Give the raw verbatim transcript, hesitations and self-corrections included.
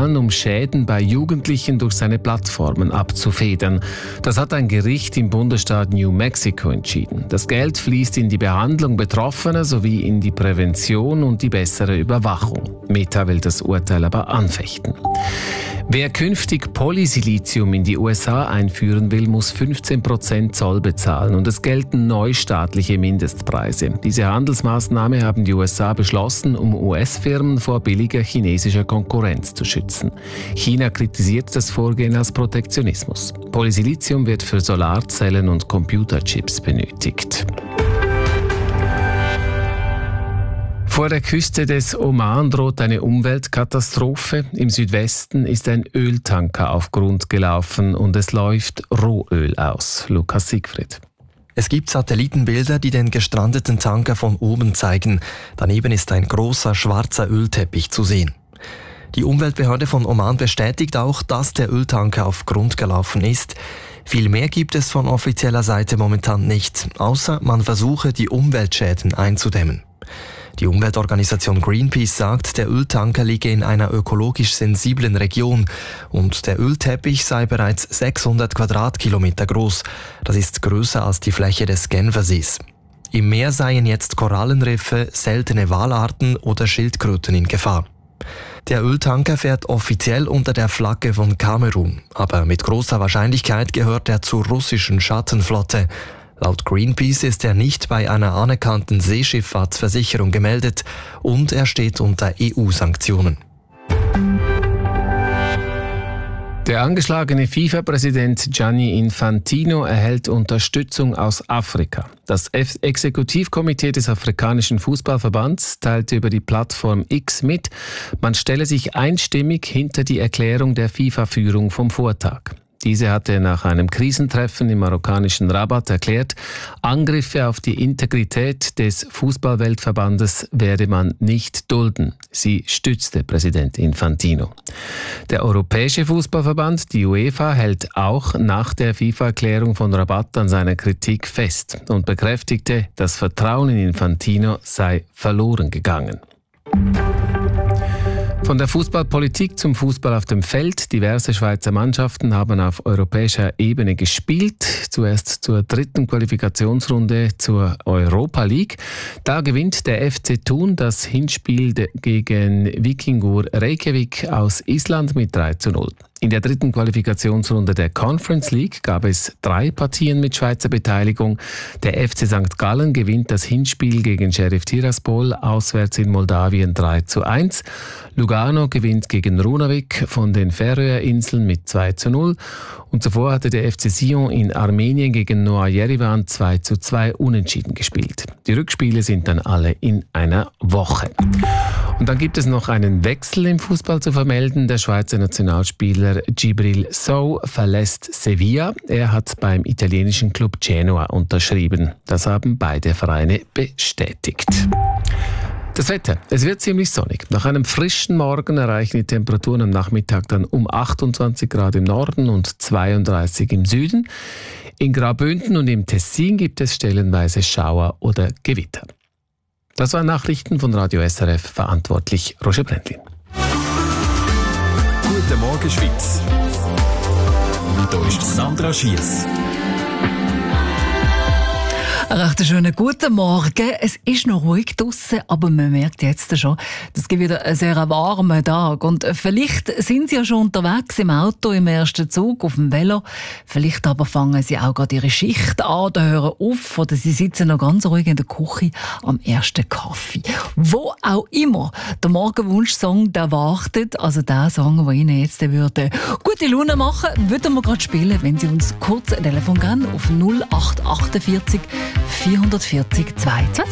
zahlen, um Schäden bei Jugendlichen durch seine Plattformen abzufedern. Das hat ein Gericht im Bundesstaat New Mexico entschieden. Das Geld fließt in die Behandlung Betroffener sowie in die Prävention und die bessere Überwachung. Meta will das Urteil aber anfechten. Wer künftig Polysilizium in die U S A einführen will, muss fünfzehn Prozent Zoll bezahlen und es gelten neu staatliche Mindestpreise. Diese Handelsmaßnahme haben die U S A beschlossen, um U S-Firmen vor billiger chinesischer Konkurrenz zu schützen. China kritisiert das Vorgehen als Protektionismus. Polysilizium wird für Solarzellen und Computerchips benötigt. Vor der Küste des Oman droht eine Umweltkatastrophe. Im Südwesten ist ein Öltanker auf Grund gelaufen und es läuft Rohöl aus. Lukas Siegfried. Es gibt Satellitenbilder, die den gestrandeten Tanker von oben zeigen. Daneben ist ein großer schwarzer Ölteppich zu sehen. Die Umweltbehörde von Oman bestätigt auch, dass der Öltanker auf Grund gelaufen ist. Viel mehr gibt es von offizieller Seite momentan nicht, außer man versuche, die Umweltschäden einzudämmen. Die Umweltorganisation Greenpeace sagt, der Öltanker liege in einer ökologisch sensiblen Region und der Ölteppich sei bereits sechshundert Quadratkilometer groß. Das ist größer als die Fläche des Genfersees. Im Meer seien jetzt Korallenriffe, seltene Walarten oder Schildkröten in Gefahr. Der Öltanker fährt offiziell unter der Flagge von Kamerun, aber mit großer Wahrscheinlichkeit gehört er zur russischen Schattenflotte. Laut Greenpeace ist er nicht bei einer anerkannten Seeschifffahrtsversicherung gemeldet und er steht unter E U-Sanktionen. Der angeschlagene FIFA-Präsident Gianni Infantino erhält Unterstützung aus Afrika. Das Exekutivkomitee des Afrikanischen Fußballverbands teilte über die Plattform X mit, man stelle sich einstimmig hinter die Erklärung der FIFA-Führung vom Vortag. Diese hatte nach einem Krisentreffen im marokkanischen Rabat erklärt, Angriffe auf die Integrität des Fußballweltverbandes werde man nicht dulden. Sie stützte Präsident Infantino. Der Europäische Fußballverband, die UEFA, hält auch nach der FIFA-Erklärung von Rabat an seiner Kritik fest und bekräftigte, das Vertrauen in Infantino sei verloren gegangen. Von der Fußballpolitik zum Fußball auf dem Feld. Diverse Schweizer Mannschaften haben auf europäischer Ebene gespielt. Zuerst zur dritten Qualifikationsrunde zur Europa League. Da gewinnt der F C Thun das Hinspiel gegen Víkingur Reykjavik aus Island mit drei zu null. In der dritten Qualifikationsrunde der Conference League gab es drei Partien mit Schweizer Beteiligung. Der F C Sankt Gallen gewinnt das Hinspiel gegen Sheriff Tiraspol auswärts in Moldawien drei zu eins. Lugano gewinnt gegen Runavík von den Färöerinseln mit zwei zu null. Und zuvor hatte der F C Sion in Armenien gegen Noah Yerevan zwei zu zwei unentschieden gespielt. Die Rückspiele sind dann alle in einer Woche. Und dann gibt es noch einen Wechsel im Fußball zu vermelden. Der Schweizer Nationalspieler Djibril Sow verlässt Sevilla. Er hat beim italienischen Club Genoa unterschrieben. Das haben beide Vereine bestätigt. Das Wetter. Es wird ziemlich sonnig. Nach einem frischen Morgen erreichen die Temperaturen am Nachmittag dann um achtundzwanzig Grad im Norden und zweiunddreißig im Süden. In Graubünden und im Tessin gibt es stellenweise Schauer oder Gewitter. Das waren Nachrichten von Radio S R F, verantwortlich Roger Brendlin. Guten Morgen, Schweiz. Hier ist Sandra Schiess. Einen recht schönen guten Morgen. Es ist noch ruhig draussen, aber man merkt jetzt schon, es gibt wieder einen sehr warmen Tag. Und vielleicht sind Sie ja schon unterwegs im Auto, im ersten Zug, auf dem Velo. Vielleicht aber fangen Sie auch gerade Ihre Schicht an oder hören auf. Oder Sie sitzen noch ganz ruhig in der Küche am ersten Kaffee. Wo auch immer der Morgenwunsch-Song, der wartet, also der Song, der Ihnen jetzt würde gute Laune machen, würden wir gerade spielen, wenn Sie uns kurz ein Telefon geben auf null acht acht vier vierhundertvierzig zwei zwei.